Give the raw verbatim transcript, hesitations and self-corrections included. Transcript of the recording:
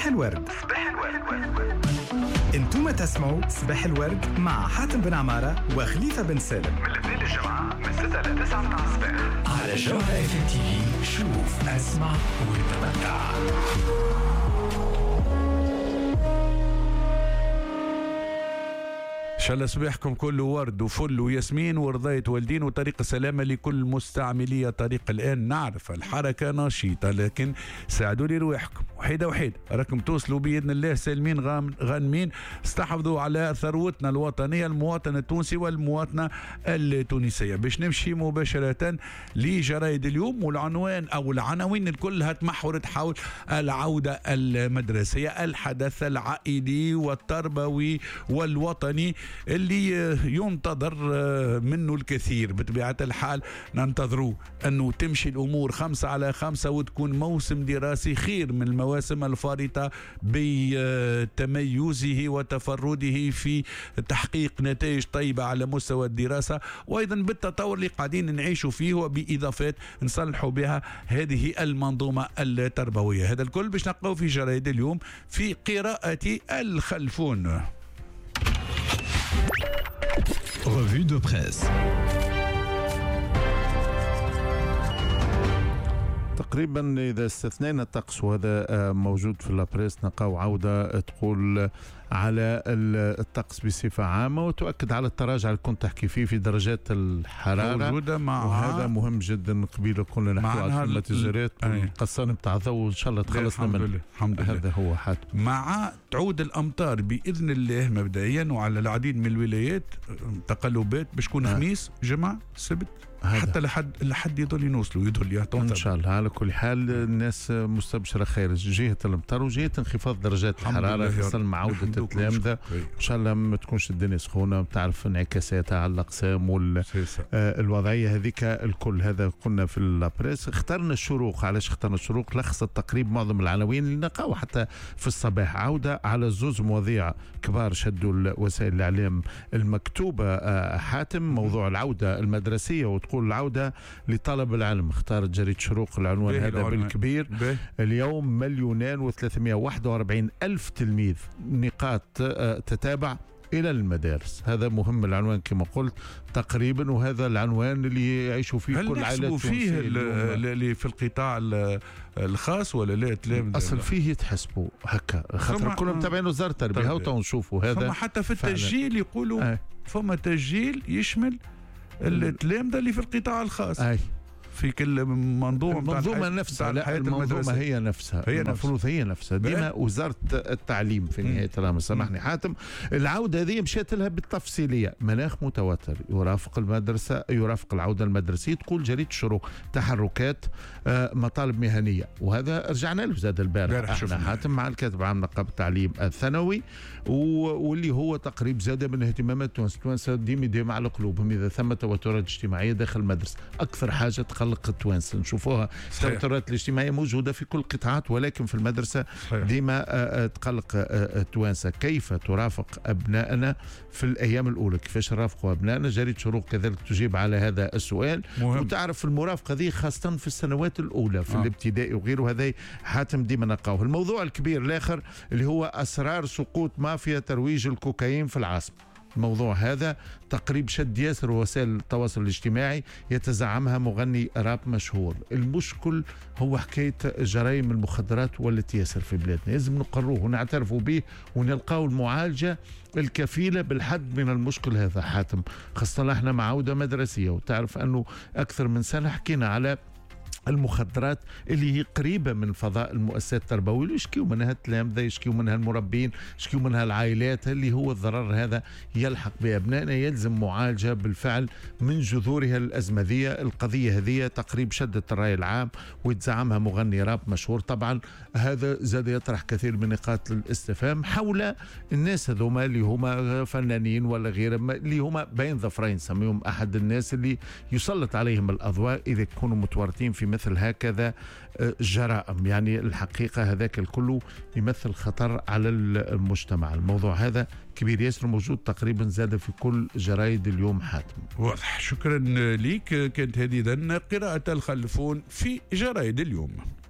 صباح الورد. صباح الورد. انتم تسمعوا صباح الورد مع حاتم بن عمارة وخليفة بن سالم من الاثنين للجمعة من ستة إلى تسعة مع الصباح على جوهرة اف ام تي في. شوف اسمع وتمتع. إن شاء الله صباحكم كله ورد وفل وياسمين ورضاية والدين وطريق السلامة لكل مستعملية طريق. الآن نعرف الحركة نشيطة، لكن ساعدوا لي رواحكم وحيدة وحيدة راكم توصلوا بإذن الله سالمين غانمين. استحفظوا على ثروتنا الوطنية، المواطن التونسي والمواطنة التونسية. باش نمشي مباشرة لجرايد اليوم، والعنوان أو العناوين كلها تمحورت حول العودة المدرسية، الحدث العائلي والتربوي والوطني اللي ينتظر منه الكثير. بطبيعة الحال ننتظروا أنه تمشي الأمور خمسة على خمسة وتكون موسم دراسي خير من المواسم الفارطة بتميزه وتفرده في تحقيق نتائج طيبة على مستوى الدراسة، وأيضا بالتطور اللي قاعدين نعيشوا فيه وبإضافات نصلحوا بها هذه المنظومة التربوية. هذا الكل باش نلقاو في جرائد اليوم في قراءة الخلفون. Revue de presse. تقريبا إذا استثنينا الطقس وهذا موجود في البريس نلقاو عودة تقول على الطقس بصفة عامة، وتؤكد على التراجع اللي كنت تحكي فيه في درجات الحرارة، وهذا مهم جدا. قبيله كنا نحكي على الكليماتيزورات القصان بتاع الضوء وإن شاء الله تخلصنا منه. هذا هو حاتم. مع تعود الأمطار بإذن الله مبدئيا وعلى العديد من الولايات، تقلبات باش تكون خميس جمعة سبت حتى لحد لحد يضل ينوصلوا يضل يعطون ان شاء الله. على كل حال الناس مستبشره خير، جهه الامطار وجهه انخفاض درجات الحراره خاصه مع عوده التلامذه. ان شاء الله ما تكونش الدنيا سخونه، بتعرف انعكاساتها على الاقسام والوضعيه هذيك الكل. هذا قلنا في البريس. اخترنا الشروق. علاش اخترنا الشروق؟ لخصت تقريبا معظم العناوين اللي نلقاوها حتى في الصباح. عوده على زوز مواضيع كبار شدوا وسائل الاعلام المكتوبه. حاتم موضوع العوده المدرسيه وتقول العودة لطلب العلم. اختارت جريدة شروق العنوان هذا بالكبير. بيه. اليوم مليونان وثلاثمائة وواحد وأربعين ألف تلميذ، نقاط تتابع إلى المدارس. هذا مهم العنوان كما قلت تقريبا، وهذا العنوان اللي يعيشوا فيه كل عائلات فيه اللي في القطاع الخاص ولا لا تلامذة أصل فيه يتحسبوا هكا خاطر كنا متابعين وزارة التربية وتو نشوفوا هذا. فما حتى في التسجيل يقولوا آه. فما تسجيل يشمل التلامذة اللي في القطاع الخاص. أي. في كل منظومة المنظومة نفسها. لا المنظومة هي نفسها، هي المفروض هي نفسها ديما وزارة التعليم في نهاية الأمر. سامحني حاتم، العودة هذه مشيت لها بالتفصيلية. مناخ متوتر يرافق المدرسة، يرافق العودة المدرسية. تقول جريدة الشروق تحركات آه مطالب مهنية، وهذا رجعنا له زاد البارح احنا حاتم مع الكاتب عام نقابة التعليم الثانوي، واللي هو تقريب زاد من اهتمامات تونس. تونس ديما ديما على قلوبهم إذا ثم توترات اجتماعية داخل المدرسة. أكثر حاجة تقلق التوانسة نشوفوها. التوترات الاجتماعية موجودة في كل القطاعات، ولكن في المدرسة ديما تقلق التوانسة. كيف ترافق أبنائنا في الأيام الأولى؟ كيفاش نرافقوا أبنائنا؟ جريدة شروق كذلك تجيب على هذا السؤال. مهم. وتعرف المرافقة دي خاصة في السنوات الأولى في آه. الابتدائي وغيره. هذا حاتم ديما نلقاوه. الموضوع الكبير الآخر اللي هو أسرار سقوط مافيا ترويج الكوكايين في العاصمة. الموضوع هذا تقريب شد ياسر وسائل التواصل الاجتماعي، يتزعمها مغني راب مشهور. المشكل هو حكاية جرائم المخدرات والتي ياسر في بلادنا. لازم نقروه ونعترفوا به ونلقاو المعالجة الكفيلة بالحد من المشكل هذا حاتم، خاصة احنا مع عودة مدرسية. وتعرف أنه أكثر من سنة حكينا على المخدرات اللي هي قريبة من فضاء المؤسسات التربوية، يشكيوا منها التلامذة، يشكيوا منها المربين، يشكيوا منها العائلات. اللي هو الضرر هذا يلحق بأبنائنا، يلزم معالجة بالفعل من جذورها الأزمة ذي. القضية هذه تقريب شدت الرأي العام ويتزعمها مغني راب مشهور. طبعا هذا زاد يطرح كثير من نقاط الاستفهام حول الناس هذوما اللي هما فنانين ولا غيرهم، اللي هما بين ظفرين، سميهم أحد الناس اللي يسلط عليهم الأضواء إذا كانوا متورطين في مثل هكذا جرائم. يعني الحقيقة هذاك الكل يمثل خطر على المجتمع. الموضوع هذا كبير ياسر، موجود تقريبا زاد في كل جرايد اليوم حاتم. واضح. شكرا ليك. كانت هذه قراءة الخلفون في جرايد اليوم.